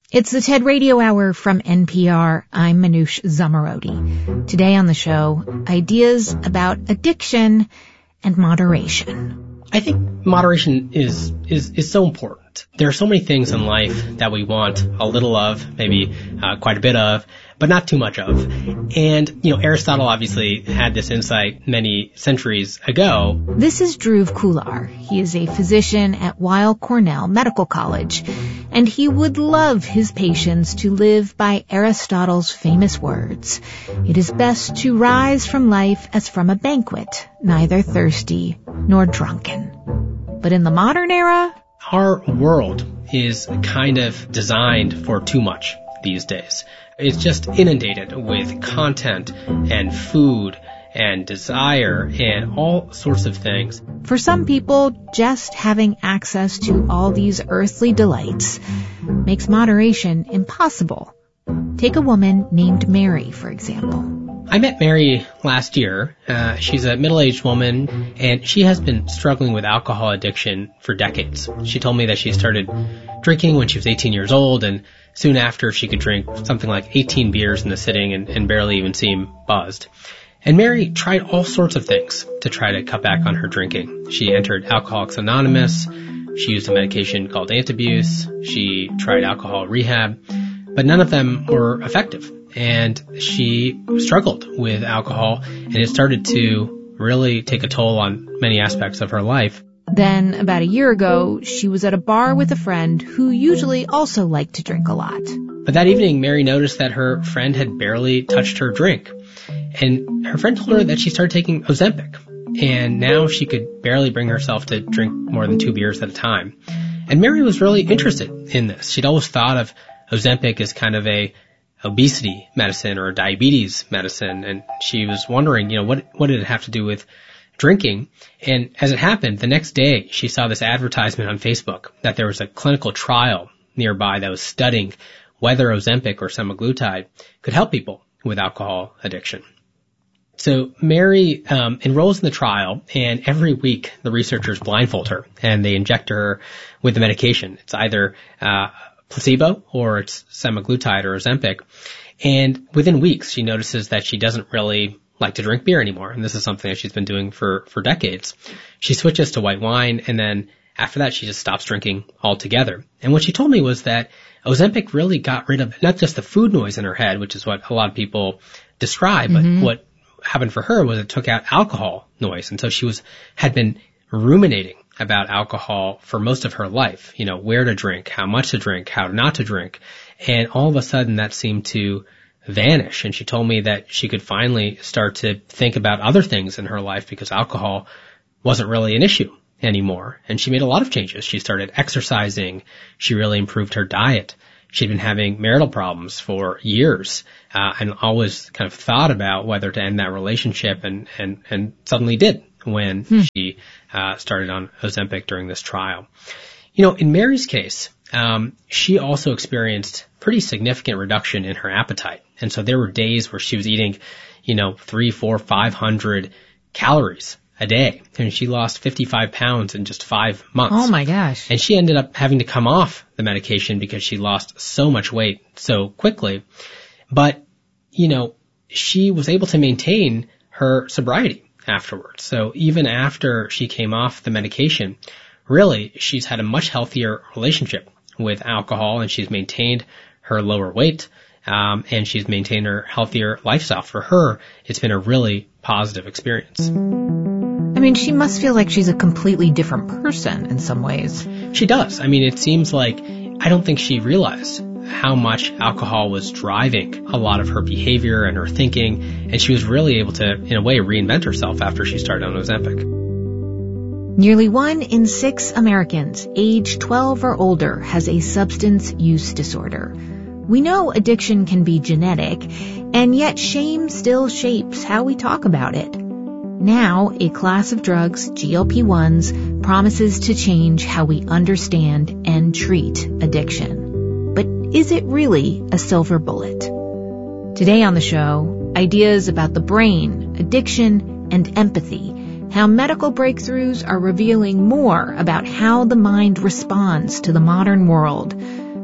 It's the TED Radio Hour from NPR. I'm Manoush Zomorodi. Today on the show, ideas about addiction and moderation. I think moderation is so important. There are so many things in life that we want a little of, maybe quite a bit of, but not too much of. And, Aristotle obviously had this insight many centuries ago. This is Dhruv Kular. He is a physician at Weill Cornell Medical College, and he would love his patients to live by Aristotle's famous words. It is best to rise from life as from a banquet, neither thirsty nor drunken. But in the modern era, our world is kind of designed for too much these days. It's just inundated with content and food and desire and all sorts of things. For some people, just having access to all these earthly delights makes moderation impossible. Take a woman named Mary, for example. I met Mary last year. She's a middle-aged woman, and she has been struggling with alcohol addiction for decades. She told me that she started drinking when she was 18 years old, and soon after she could drink something like 18 beers in a sitting and barely even seem buzzed. And Mary tried all sorts of things to try to cut back on her drinking. She entered Alcoholics Anonymous. She used a medication called Antabuse. She tried alcohol rehab, but none of them were effective. And she struggled with alcohol, and it started to really take a toll on many aspects of her life. Then, about a year ago, she was at a bar with a friend who usually also liked to drink a lot. But that evening, Mary noticed that her friend had barely touched her drink. And her friend told her that she started taking Ozempic. And now she could barely bring herself to drink more than 2 beers at a time. And Mary was really interested in this. She'd always thought of Ozempic as kind of a obesity medicine or a diabetes medicine. And she was wondering, what did it have to do with drinking? And as it happened, the next day she saw this advertisement on Facebook that there was a clinical trial nearby that was studying whether Ozempic or semaglutide could help people with alcohol addiction. So Mary enrolls in the trial, and every week the researchers blindfold her and they inject her with the medication. It's either placebo or it's semaglutide or Ozempic. And within weeks she notices that she doesn't really like to drink beer anymore. And this is something that she's been doing for decades. She switches to white wine, and then after that she just stops drinking altogether. And what she told me was that Ozempic really got rid of not just the food noise in her head, which is what a lot of people describe, but what happened for her was it took out alcohol noise. And so she had been ruminating about alcohol for most of her life, where to drink, how much to drink, how not to drink. And all of a sudden that seemed to vanish. And she told me that she could finally start to think about other things in her life because alcohol wasn't really an issue anymore. And she made a lot of changes. She started exercising. She really improved her diet. She'd been having marital problems for years, and always kind of thought about whether to end that relationship, and suddenly did when she started on Ozempic during this trial. In Mary's case, she also experienced pretty significant reduction in her appetite. And so there were days where she was eating, 300, 400, 500 calories a day. And she lost 55 pounds in just 5 months. Oh my gosh. And she ended up having to come off the medication because she lost so much weight so quickly. But, she was able to maintain her sobriety afterwards. So even after she came off the medication, really, she's had a much healthier relationship with alcohol, and she's maintained her lower weight, and she's maintained her healthier lifestyle. For her, it's been a really positive experience. I mean, she must feel like she's a completely different person in some ways. She does. I mean, it seems like I don't think she realized how much alcohol was driving a lot of her behavior and her thinking, and she was really able to, in a way, reinvent herself after she started on Ozempic. Nearly 1 in 6 Americans age 12 or older has a substance use disorder. We know addiction can be genetic, and yet shame still shapes how we talk about it. Now, a class of drugs, GLP-1s, promises to change how we understand and treat addiction. But is it really a silver bullet? Today on the show, ideas about the brain, addiction, and empathy, how medical breakthroughs are revealing more about how the mind responds to the modern world.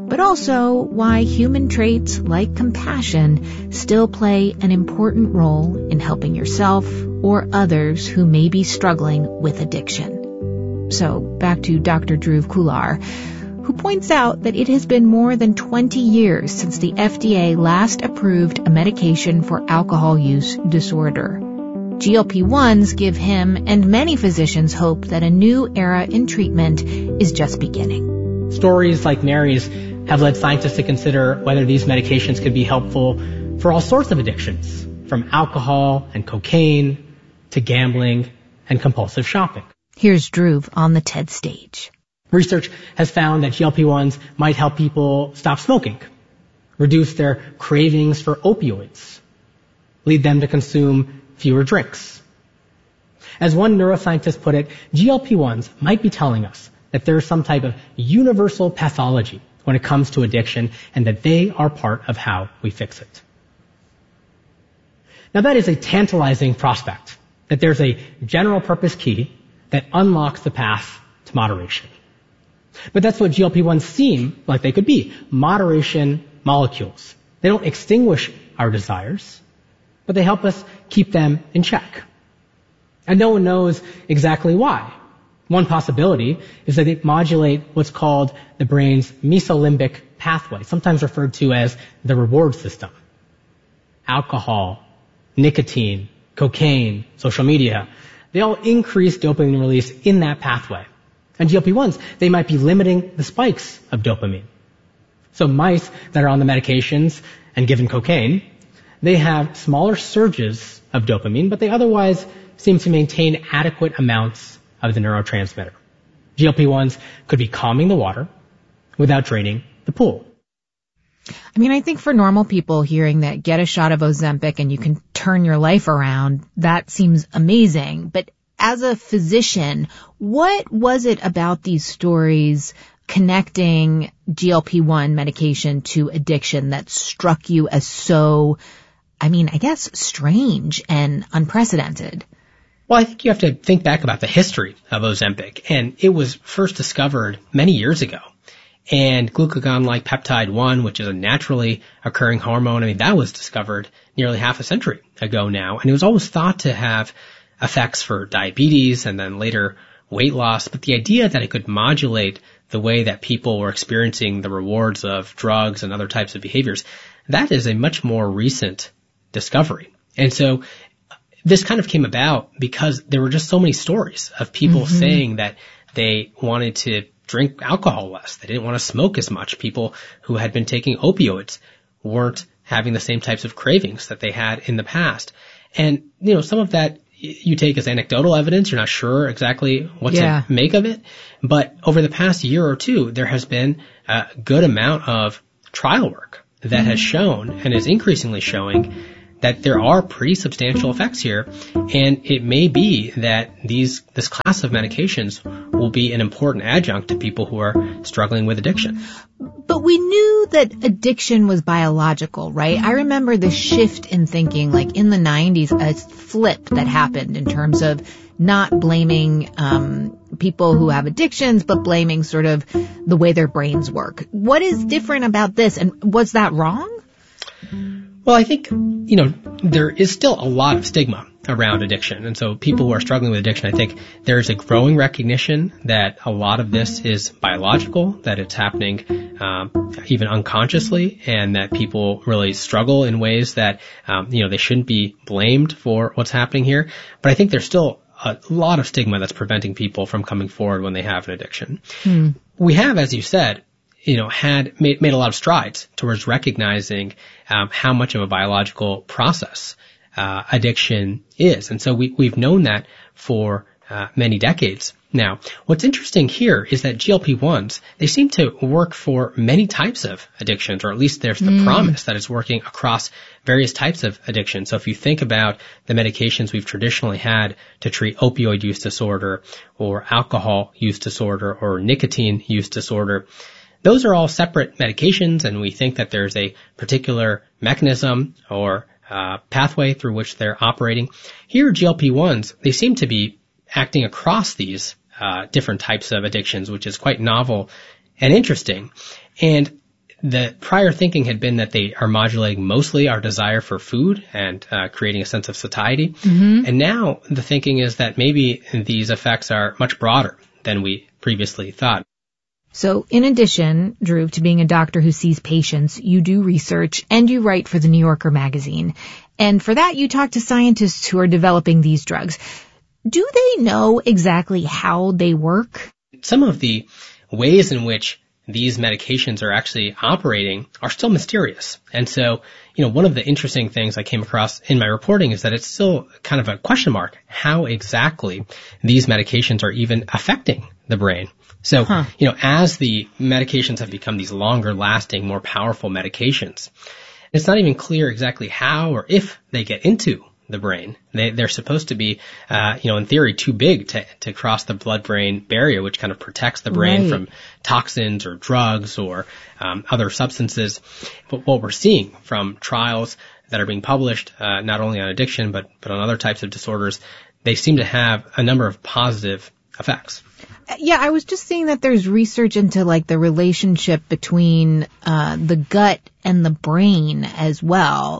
but also why human traits like compassion still play an important role in helping yourself or others who may be struggling with addiction. So back to Dr. Dhruv Khullar, who points out that it has been more than 20 years since the FDA last approved a medication for alcohol use disorder. GLP-1s give him and many physicians hope that a new era in treatment is just beginning. Stories like Mary's have led scientists to consider whether these medications could be helpful for all sorts of addictions, from alcohol and cocaine to gambling and compulsive shopping. Here's Dhruv on the TED stage. Research has found that GLP-1s might help people stop smoking, reduce their cravings for opioids, lead them to consume fewer drinks. As one neuroscientist put it, GLP-1s might be telling us that there's some type of universal pathology when it comes to addiction and that they are part of how we fix it. Now that is a tantalizing prospect, that there's a general purpose key that unlocks the path to moderation. But that's what GLP-1s seem like they could be, moderation molecules. They don't extinguish our desires, but they help us keep them in check. And no one knows exactly why. One possibility is that they modulate what's called the brain's mesolimbic pathway, sometimes referred to as the reward system. Alcohol, nicotine, cocaine, social media, they all increase dopamine release in that pathway. And GLP-1s, they might be limiting the spikes of dopamine. So mice that are on the medications and given cocaine, they have smaller surges of dopamine, but they otherwise seem to maintain adequate amounts of the neurotransmitter. GLP-1s could be calming the water without draining the pool. I mean, I think for normal people hearing that get a shot of Ozempic and you can turn your life around, that seems amazing. But as a physician, what was it about these stories connecting GLP-1 medication to addiction that struck you as so, I guess, strange and unprecedented? Well, I think you have to think back about the history of Ozempic, and it was first discovered many years ago. And glucagon-like peptide 1, which is a naturally occurring hormone, that was discovered nearly half a century ago now, and it was always thought to have effects for diabetes and then later weight loss, but the idea that it could modulate the way that people were experiencing the rewards of drugs and other types of behaviors, that is a much more recent discovery. And so this kind of came about because there were just so many stories of people saying that they wanted to drink alcohol less. They didn't want to smoke as much. People who had been taking opioids weren't having the same types of cravings that they had in the past. And, some of that you take as anecdotal evidence. You're not sure exactly what to make of it. But over the past year or two, there has been a good amount of trial work that has shown and is increasingly showing that there are pretty substantial effects here, and it may be that this class of medications will be an important adjunct to people who are struggling with addiction. But we knew that addiction was biological, right? I remember the shift in thinking, like in the 90s, a flip that happened in terms of not blaming people who have addictions, but blaming sort of the way their brains work. What is different about this, and was that wrong? Well, I think, there is still a lot of stigma around addiction. And so people who are struggling with addiction, I think there's a growing recognition that a lot of this is biological, that it's happening even unconsciously, and that people really struggle in ways that, they shouldn't be blamed for what's happening here. But I think there's still a lot of stigma that's preventing people from coming forward when they have an addiction. We have, as you said, had made a lot of strides towards recognizing how much of a biological process addiction is. And so we've known that for many decades now. What's interesting here is that GLP-1s, they seem to work for many types of addictions, or at least there's the promise that it's working across various types of addictions. So if you think about the medications we've traditionally had to treat opioid use disorder or alcohol use disorder or nicotine use disorder, those are all separate medications, and we think that there's a particular mechanism or pathway through which they're operating. Here, GLP-1s, they seem to be acting across these different types of addictions, which is quite novel and interesting. And the prior thinking had been that they are modulating mostly our desire for food and creating a sense of satiety. Mm-hmm. And now the thinking is that maybe these effects are much broader than we previously thought. So in addition, Dhruv, to being a doctor who sees patients, you do research and you write for the New Yorker magazine. And for that, you talk to scientists who are developing these drugs. Do they know exactly how they work? Some of the ways in which these medications are actually operating are still mysterious. And so, one of the interesting things I came across in my reporting is that it's still kind of a question mark how exactly these medications are even affecting the brain. So, as the medications have become these longer lasting, more powerful medications, it's not even clear exactly how or if they get into the brain. They're supposed to be, in theory, too big to cross the blood-brain barrier, which kind of protects the brain from toxins or drugs or other substances. But what we're seeing from trials that are being published, not only on addiction but on other types of disorders, they seem to have a number of positive effects. Yeah, I was just seeing that there's research into the relationship between the gut and the brain as well.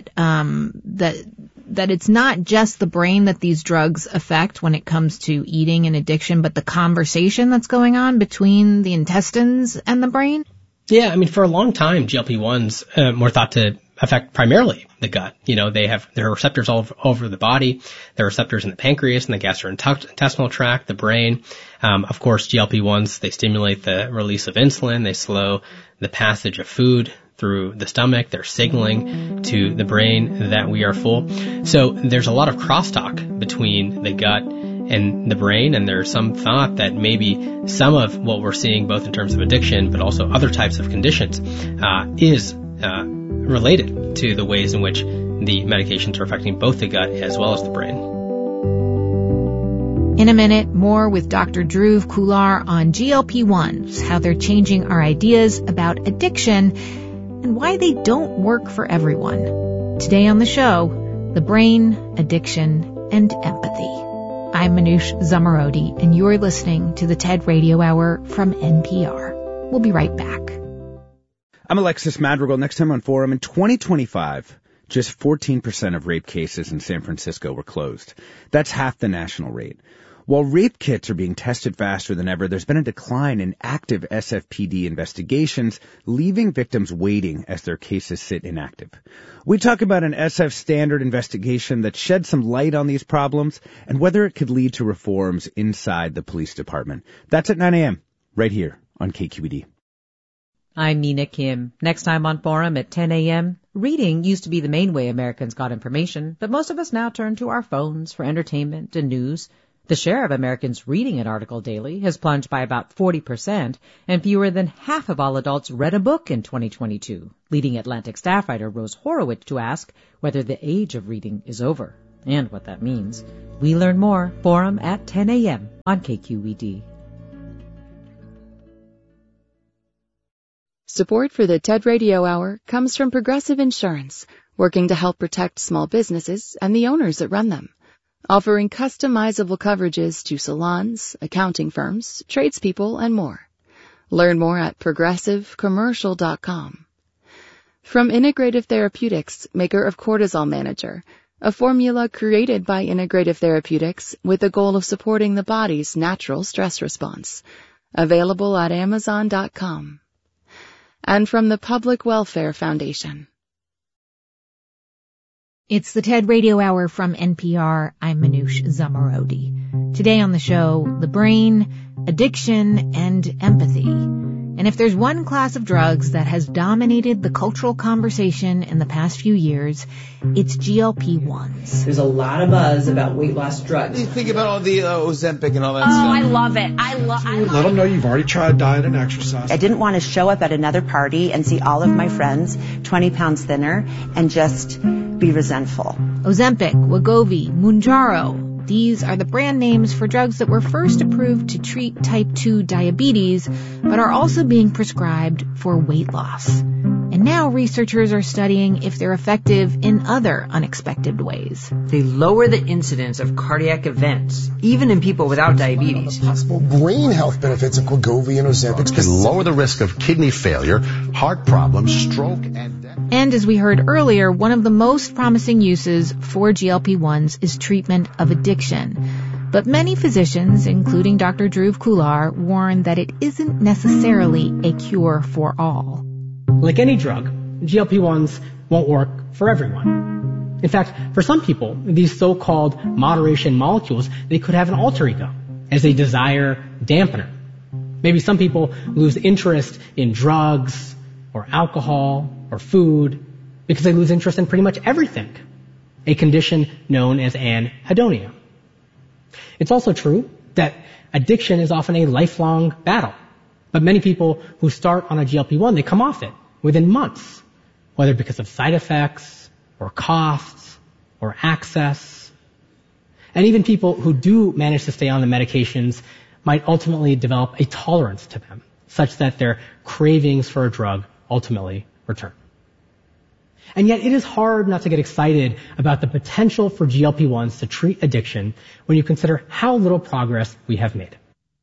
That it's not just the brain that these drugs affect when it comes to eating and addiction, but the conversation that's going on between the intestines and the brain. Yeah, for a long time, GLP-1s were thought to affect primarily the gut. There are receptors all over the body. There are receptors in the pancreas and the gastrointestinal tract, the brain. Of course, GLP-1s, they stimulate the release of insulin. They slow the passage of food through the stomach. They're signaling to the brain that we are full. So there's a lot of crosstalk between the gut and the brain, and there's some thought that maybe some of what we're seeing, both in terms of addiction but also other types of conditions, is related to the ways in which the medications are affecting both the gut as well as the brain. In a minute, more with Dr. Dhruv Khullar on GLP-1s, how they're changing our ideas about addiction and why they don't work for everyone. Today on the show, the brain, addiction, and empathy. I'm Manoush Zomorodi, and you're listening to the TED Radio Hour from NPR. We'll be right back. I'm Alexis Madrigal. Next time on Forum, in 2025, just 14% of rape cases in San Francisco were closed. That's half the national rate. While rape kits are being tested faster than ever, there's been a decline in active SFPD investigations, leaving victims waiting as their cases sit inactive. We talk about an SF standard investigation that sheds some light on these problems and whether it could lead to reforms inside the police department. That's at 9 a.m. right here on KQED. I'm Mina Kim. Next time on Forum at 10 a.m., reading used to be the main way Americans got information, but most of us now turn to our phones for entertainment and news. The share of Americans reading an article daily has plunged by about 40%, and fewer than half of all adults read a book in 2022, leading Atlantic staff writer Rose Horowitz to ask whether the age of reading is over, and what that means. We learn more. Forum at 10 a.m. on KQED. Support for the TED Radio Hour comes from Progressive Insurance, working to help protect small businesses and the owners that run them. Offering customizable coverages to salons, accounting firms, tradespeople, and more. Learn more at progressivecommercial.com. From Integrative Therapeutics, maker of Cortisol Manager, a formula created by Integrative Therapeutics with the goal of supporting the body's natural stress response. Available at Amazon.com. And from the Public Welfare Foundation. It's the TED Radio Hour from NPR. I'm Manoush Zomorodi. Today on the show, the brain, addiction, and empathy. And if there's one class of drugs that has dominated the cultural conversation in the past few years, it's GLP-1s. There's a lot of buzz about weight loss drugs. You think about all the Ozempic and all that stuff. Oh, I love it. I love Let them know you've already tried diet and exercise. I didn't want to show up at another party and see all of my friends 20 pounds thinner and just be resentful. Ozempic, Wegovy, Mounjaro. These are the brand names for drugs that were first approved to treat type 2 diabetes, but are also being prescribed for weight loss. And now researchers are studying if they're effective in other unexpected ways. They lower the incidence of cardiac events, even in people without diabetes. Possible brain health benefits of Wegovy and Ozempic. Can lower the risk of kidney failure, heart problems, stroke, and death. And as we heard earlier, one of the most promising uses for GLP-1s is treatment of addiction. But many physicians, including Dr. Dhruv Kular, warn that it isn't necessarily a cure for all. Like any drug, GLP-1s won't work for everyone. In fact, for some people, these so-called moderation molecules, they could have an alter ego as a desire dampener. Maybe some people lose interest in drugs or alcohol or food because they lose interest in pretty much everything, a condition known as anhedonia. It's also true that addiction is often a lifelong battle. But many people who start on a GLP-1, they come off it within months, whether because of side effects or costs or access. And even people who do manage to stay on the medications might ultimately develop a tolerance to them, such that their cravings for a drug ultimately return. And yet it is hard not to get excited about the potential for GLP-1s to treat addiction when you consider how little progress we have made.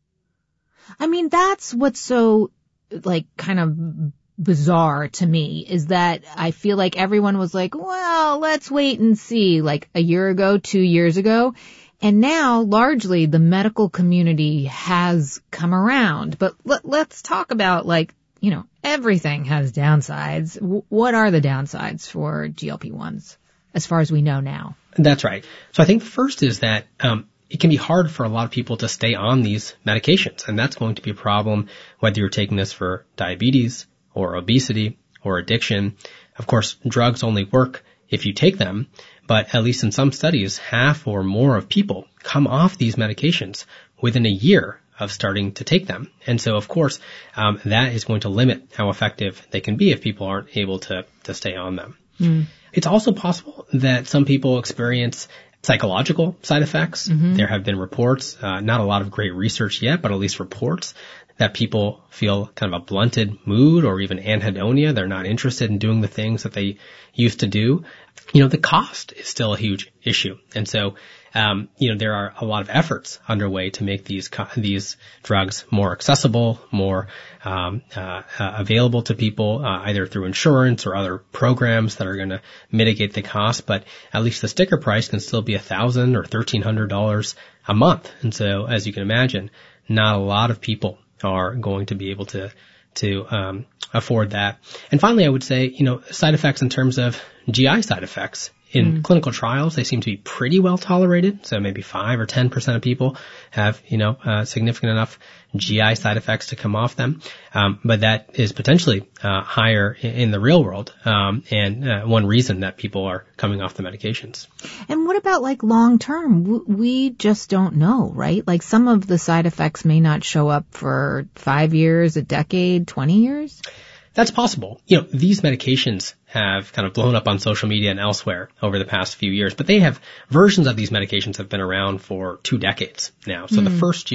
I mean, that's what's so, kind of bizarre to me, is that I feel like everyone was like, well, let's wait and see, a year ago, 2 years ago. And now, largely, the medical community has come around. But let's talk about, everything has downsides. What are the downsides for GLP-1s, as far as we know now? That's right. So I think the first is that it can be hard for a lot of people to stay on these medications, and that's going to be a problem whether you're taking this for diabetes or obesity or addiction. Of course, drugs only work if you take them, but at least in some studies, half or more of people come off these medications within a year of starting to take them. And so, of course, that is going to limit how effective they can be if people aren't able to stay on them. Mm. It's also possible that some people experience psychological side effects. Mm-hmm. There have been reports, not a lot of great research yet, but at least reports that people feel kind of a blunted mood or even anhedonia. They're not interested in doing the things that they used to do. The cost is still a huge issue. And so, there are a lot of efforts underway to make these drugs more accessible, more available to people, either through insurance or other programs that are going to mitigate the cost. But at least the sticker price can still be $1,000 or $1,300 a month. And so, as you can imagine, not a lot of people are going to be able to afford that. And finally, I would say, side effects in terms of GI side effects. In clinical trials, they seem to be pretty well tolerated. So maybe 5 or 10% of people have, significant enough GI side effects to come off them. But that is potentially higher in the real world. And one reason that people are coming off the medications. And what about long term? We just don't know, right? Some of the side effects may not show up for 5 years, a decade, 20 years. That's possible. These medications have kind of blown up on social media and elsewhere over the past few years, but versions of these medications have been around for 2 decades now. So the first